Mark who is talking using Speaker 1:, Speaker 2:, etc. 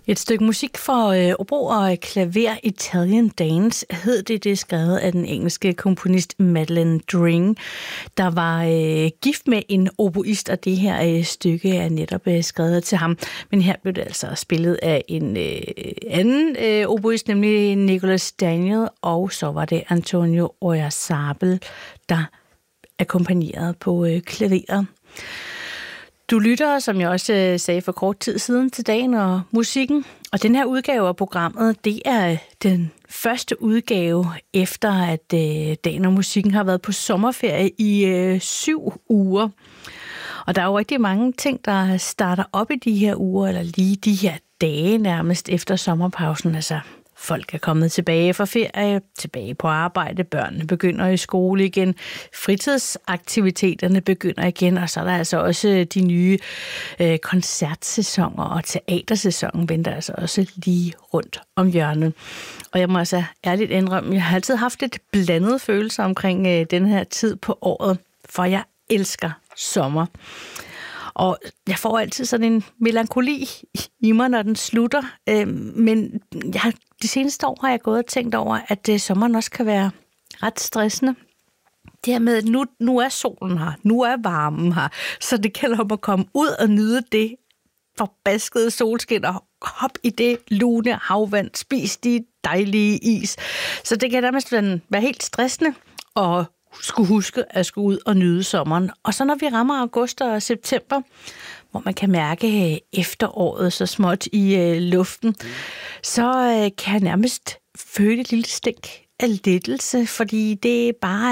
Speaker 1: Et stykke musik for obo og klaver, Italian Dance, hed det. Det er skrevet af den engelske komponist Madeleine Dring, der var gift med en oboist, og det her stykke er netop skrevet til ham. Men her blev det altså spillet af en anden oboist, nemlig Nicholas Daniel, og så var det Antonio Oyarzabal, der akkompagnerede på klaveret. Du lytter, som jeg også sagde for kort tid siden, til Dagen og Musikken. Og den her udgave af programmet, det er den første udgave, efter at Dagen og Musikken har været på sommerferie i 7 uger. Og der er jo rigtig mange ting, der starter op i de her uger, eller lige de her dage nærmest efter sommerpausen. Altså, folk er kommet tilbage fra ferie, tilbage på arbejde, børnene begynder i skole igen, fritidsaktiviteterne begynder igen, og så er der altså også de nye koncertsæsoner, og teatersæsonen venter altså også lige rundt om hjørnet. Og jeg må altså ærligt indrømme, jeg har altid haft et blandet følelse omkring den her tid på året, for jeg elsker sommer. Og jeg får altid sådan en melankoli i mig, når den slutter. Men de seneste år har jeg gået og tænkt over, at sommeren også kan være ret stressende. Det her med, at nu er solen her, nu er varmen her, så det gælder om at komme ud og nyde det forbaskede solskin og hop i det lune havvand, spis de dejlige is. Så det kan nærmest være helt stressende og skulle huske at skulle ud og nyde sommeren. Og så når vi rammer august og september, hvor man kan mærke efteråret så småt i luften, så kan jeg nærmest føle et lille stænk af lettelse, fordi det bare